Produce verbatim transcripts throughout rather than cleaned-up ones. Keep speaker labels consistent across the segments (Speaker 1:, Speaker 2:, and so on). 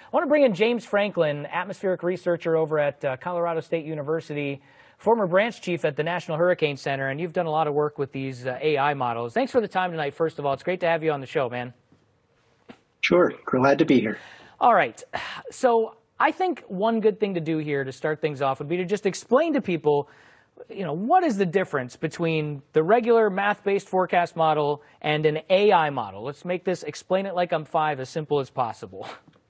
Speaker 1: want to bring in James Franklin, atmospheric researcher over at uh, Colorado State University, former branch chief at the National Hurricane Center, and you've done a lot of work with these uh, A I models. Thanks for the time tonight, first of all. It's great to have you on the show, man.
Speaker 2: Sure. Glad to be here.
Speaker 1: All right. So I think one good thing to do here to start things off would be to just explain to people, you know, what is the difference between the regular math-based forecast model and an A I model? Let's make this Explain It Like I'm Five as simple as possible.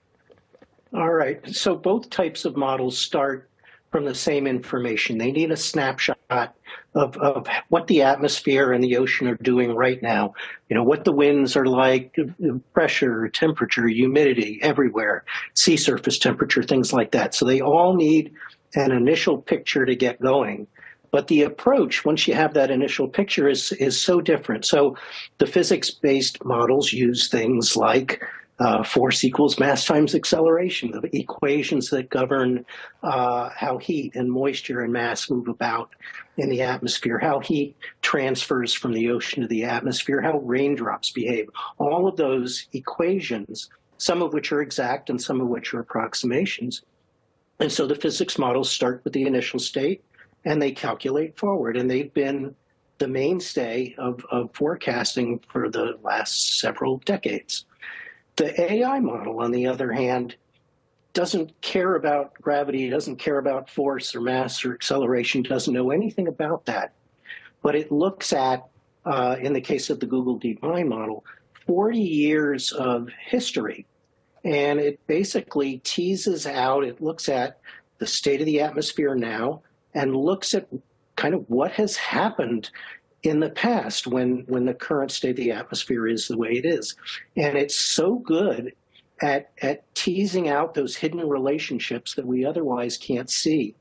Speaker 2: All right. So both types of models start from the same information. They need a snapshot of, of what the atmosphere and the ocean are doing right now. You know, what the winds are like, pressure, temperature, humidity, everywhere, sea surface temperature, things like that. So they all need an initial picture to get going. But the approach, once you have that initial picture, is, is so different. So the physics-based models use things like Uh, force equals mass times acceleration, the equations that govern uh, how heat and moisture and mass move about in the atmosphere, how heat transfers from the ocean to the atmosphere, how raindrops behave. All of those equations, some of which are exact and some of which are approximations. And so the physics models start with the initial state and they calculate forward. And they've been the mainstay of, of forecasting for the last several decades. The A I model, on the other hand, doesn't care about gravity, doesn't care about force or mass or acceleration, doesn't know anything about that. But it looks at, uh, in the case of the Google DeepMind model, forty years of history. And it basically teases out, it looks at the state of the atmosphere now and looks at kind of what has happened in the past when, when the current state of the atmosphere is the way it is. And it's so good at, at teasing out those hidden relationships that we otherwise can't see,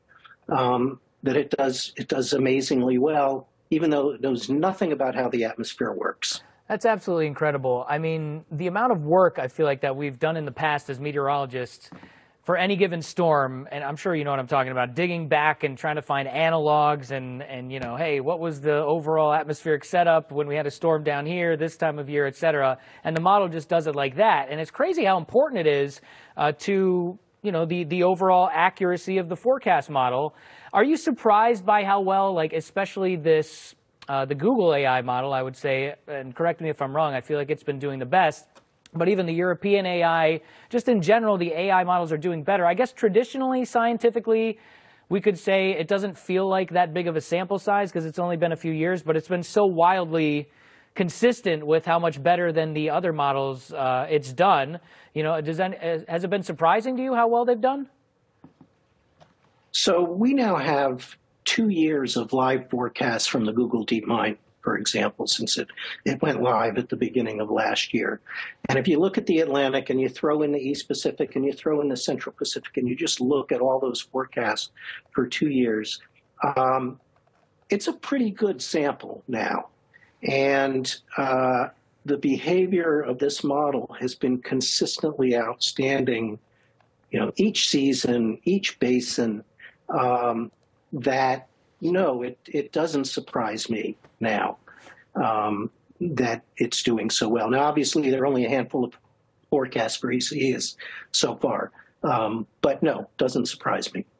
Speaker 2: um, that it does, it does amazingly well, even though it knows nothing about how the atmosphere works.
Speaker 1: That's absolutely incredible. I mean, the amount of work I feel like that we've done in the past as meteorologists for any given storm, and I'm sure you know what I'm talking about, digging back and trying to find analogs and, and you know, hey, what was the overall atmospheric setup when we had a storm down here this time of year, et cetera. And the model just does it like that. And it's crazy how important it is uh, to, you know, the, the overall accuracy of the forecast model. Are you surprised by how well, like, especially this, uh, the Google A I model, I would say, and correct me if I'm wrong, I feel like it's been doing the best. But even the European A I, just in general, the A I models are doing better. I guess traditionally, scientifically, we could say it doesn't feel like that big of a sample size because it's only been a few years, but it's been so wildly consistent with how much better than the other models uh, it's done. You know, does that, has it been surprising to you how well they've done?
Speaker 2: So we now have two years of live forecasts from the Google DeepMind, for example, since it, it went live at the beginning of last year. And if you look at the Atlantic and you throw in the East Pacific and you throw in the Central Pacific and you just look at all those forecasts for two years, um, it's a pretty good sample now. And uh, the behavior of this model has been consistently outstanding, you know, each season, each basin, um, that No, it, it doesn't surprise me now um, that it's doing so well. Now, obviously, there are only a handful of forecasts for E C Es so far, um, but no, doesn't surprise me.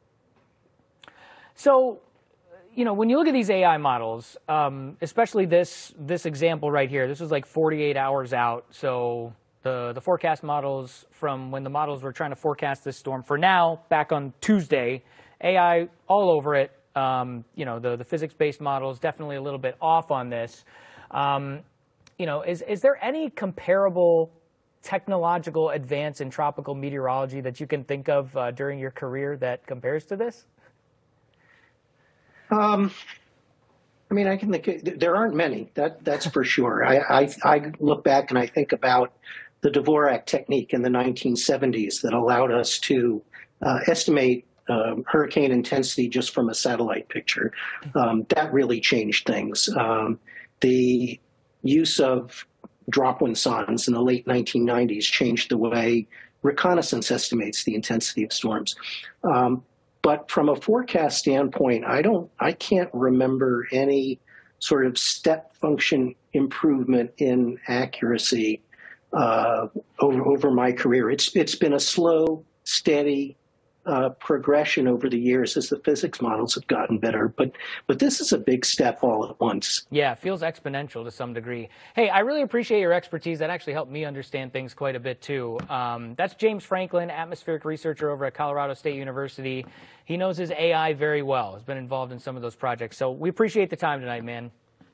Speaker 1: So, you know, when you look at these A I models, um, especially this this example right here, this was like forty-eight hours out. So the, the forecast models from when the models were trying to forecast this storm for now, back on Tuesday, A I all over it. Um, you know, the, the physics-based model is definitely a little bit off on this. Um, you know, is, is there any comparable technological advance in tropical meteorology that you can think of uh, during your career that compares to this?
Speaker 2: Um, I mean, I can think there aren't many. That that's for sure. I, I I look back and I think about the Dvorak technique in the nineteen seventies that allowed us to uh, estimate Um, hurricane intensity just from a satellite picture. Um, that really changed things. Um, the use of drop-wind sondes in the late nineteen nineties changed the way reconnaissance estimates the intensity of storms. Um, but from a forecast standpoint, I don't, I can't remember any sort of step function improvement in accuracy uh, over over my career. It's it's been a slow steady uh, progression over the years as the physics models have gotten better. But but this is a big step all at once.
Speaker 1: Yeah, it feels exponential to some degree. Hey, I really appreciate your expertise. That actually helped me understand things quite a bit, too. Um, that's James Franklin, atmospheric researcher over at Colorado State University. He knows his A I very well. Has been involved in some of those projects. So we appreciate the time tonight, man.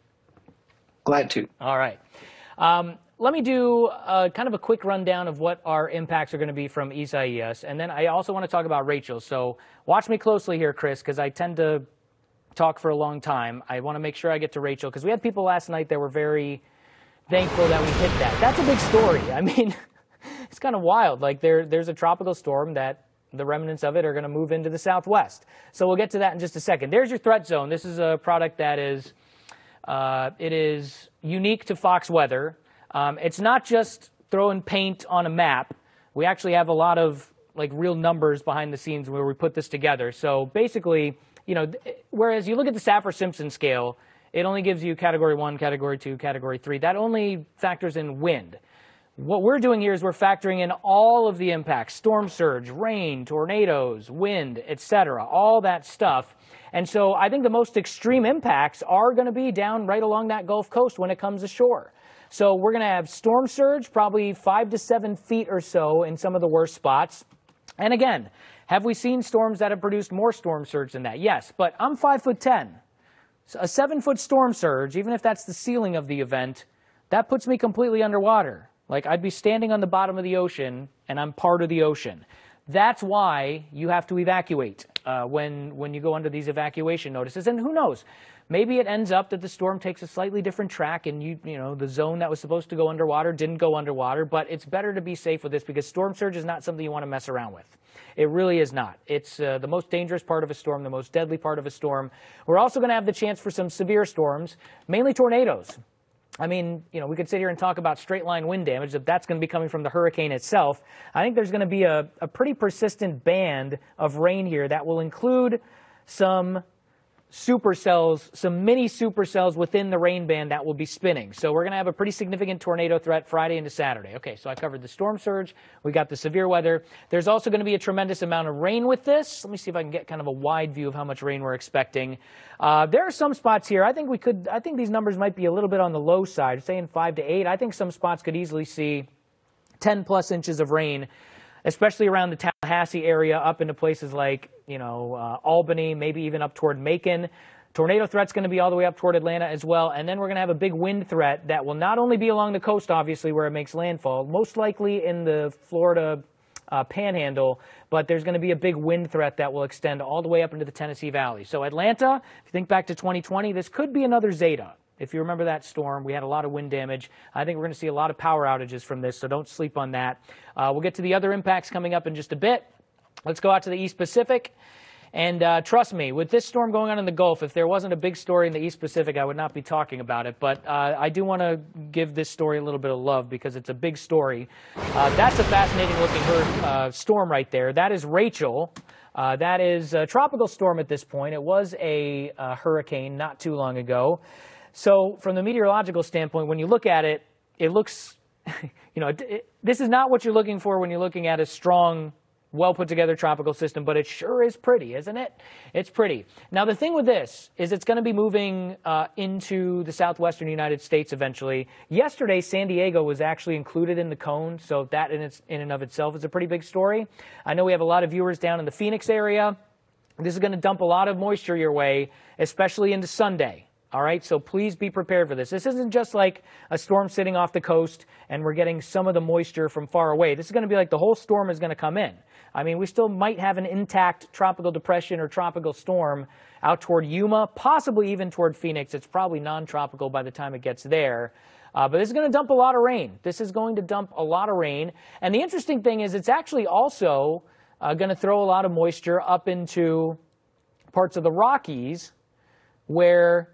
Speaker 2: Glad to.
Speaker 1: All right. Um, let me do a, kind of a quick rundown of what our impacts are going to be from Isaias. And then I also want to talk about Rachel. So watch me closely here, Chris, because I tend to talk for a long time. I want to make sure I get to Rachel, because we had people last night that were very thankful that we hit that. That's a big story. I mean, it's kind of wild. Like there, there's a tropical storm that the remnants of it are going to move into the southwest. So we'll get to that in just a second. There's your threat zone. This is a product that is, uh, it is unique to Fox Weather. Um, it's not just throwing paint on a map. We actually have a lot of like real numbers behind the scenes where we put this together. So basically, you know, whereas you look at the Saffir-Simpson scale, it only gives you category one, category two, category three. That only factors in wind. What we're doing here is we're factoring in all of the impacts: storm surge, rain, tornadoes, wind, et cetera, all that stuff. And so I think the most extreme impacts are going to be down right along that Gulf Coast when it comes ashore. So we're going to have storm surge, probably five to seven feet or so in some of the worst spots. And again, have we seen storms that have produced more storm surge than that? Yes, but I'm five foot ten. So a seven foot storm surge, even if that's the ceiling of the event, that puts me completely underwater. Like I'd be standing on the bottom of the ocean and I'm part of the ocean. That's why you have to evacuate uh, when, when you go under these evacuation notices. And who knows? Maybe it ends up that the storm takes a slightly different track and you, you know, the zone that was supposed to go underwater didn't go underwater, but it's better to be safe with this because storm surge is not something you want to mess around with. It really is not. It's uh, the most dangerous part of a storm, the most deadly part of a storm. We're also going to have the chance for some severe storms, mainly tornadoes. I mean, you know, we could sit here and talk about straight line wind damage, if that's going to be coming from the hurricane itself. I think there's going to be a, a pretty persistent band of rain here that will include some supercells, some mini supercells within the rain band that will be spinning. So we're going to have a pretty significant tornado threat Friday into Saturday. Okay, so I covered the storm surge. We got the severe weather. There's also going to be a tremendous amount of rain with this. Let me see if I can get kind of a wide view of how much rain we're expecting. Uh, there are some spots here. I think we could, I think these numbers might be a little bit on the low side, saying five to eight. I think some spots could easily see ten plus inches of rain, especially around the Tallahassee area, up into places like, you know, uh, Albany, maybe even up toward Macon. Tornado threat's going to be all the way up toward Atlanta as well. And then we're going to have a big wind threat that will not only be along the coast, obviously, where it makes landfall, most likely in the Florida uh, panhandle, but there's going to be a big wind threat that will extend all the way up into the Tennessee Valley. So Atlanta, if you think back to twenty twenty, this could be another Zeta. If you remember that storm, we had a lot of wind damage. I think we're going to see a lot of power outages from this, so don't sleep on that. Uh, we'll get to the other impacts coming up in just a bit. Let's go out to the East Pacific. And uh, trust me, with this storm going on in the Gulf, if there wasn't a big story in the East Pacific, I would not be talking about it. But uh, I do want to give this story a little bit of love because it's a big story. Uh, that's a fascinating-looking uh, storm right there. That is Rachel. Uh, that is a tropical storm at this point. It was a, a hurricane not too long ago. So from the meteorological standpoint, when you look at it, it looks, you know, it, it, this is not what you're looking for when you're looking at a strong, well put together tropical system, but it sure is pretty, isn't it? It's pretty. Now, the thing with this is it's going to be moving uh, into the southwestern United States eventually. Yesterday, San Diego was actually included in the cone, so that in, its, in and of itself is a pretty big story. I know we have a lot of viewers down in the Phoenix area. This is going to dump a lot of moisture your way, especially into Sunday. All right, so please be prepared for this. This isn't just like a storm sitting off the coast and we're getting some of the moisture from far away. This is going to be like the whole storm is going to come in. I mean, we still might have an intact tropical depression or tropical storm out toward Yuma, possibly even toward Phoenix. It's probably non-tropical by the time it gets there. Uh, but this is going to dump a lot of rain. This is going to dump a lot of rain. And the interesting thing is it's actually also uh, going to throw a lot of moisture up into parts of the Rockies where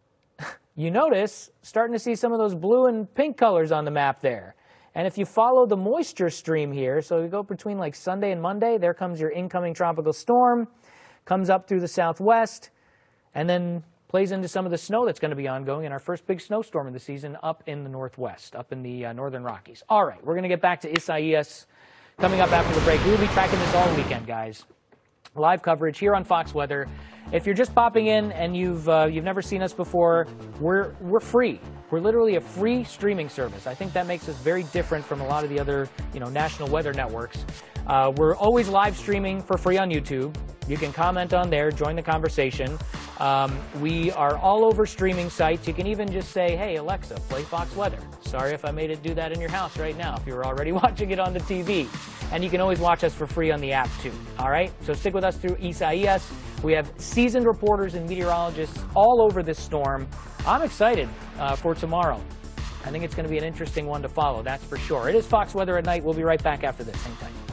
Speaker 1: you notice starting to see some of those blue and pink colors on the map there. And if you follow the moisture stream here, so you go between like Sunday and Monday, there comes your incoming tropical storm, comes up through the southwest, and then plays into some of the snow that's going to be ongoing in our first big snowstorm of the season up in the northwest, up in the uh, northern Rockies. All right, we're going to get back to Isaias. coming up after the break. We will be tracking this all weekend, guys. Live coverage here on Fox Weather. If you're just popping in and you've uh, you've never seen us before, we're we're free. We're literally a free streaming service. I think that makes us very different from a lot of the other, you know, national weather networks. Uh, we're always live streaming for free on YouTube. You can comment on there, join the conversation. Um, we are all over streaming sites. You can even just say, hey, Alexa, play Fox Weather. Sorry if I made it do that in your house right now, if you were already watching it on the T V. And you can always watch us for free on the app, too. All right? So stick with us through Isaias. We have seasoned reporters and meteorologists all over this storm. I'm excited uh, for tomorrow. I think it's going to be an interesting one to follow, that's for sure. It is Fox Weather at Night. We'll be right back after this. Hang tight.